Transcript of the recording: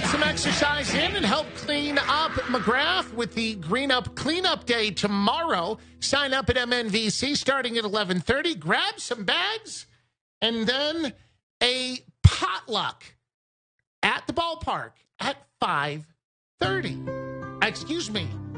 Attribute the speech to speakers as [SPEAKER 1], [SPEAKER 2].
[SPEAKER 1] some exercise in and help clean up McGrath with the Green Up Cleanup Day tomorrow. Sign up at MNVC starting at 11:30. Grab some bags and then a potluck at the ballpark at 5:30. Excuse me.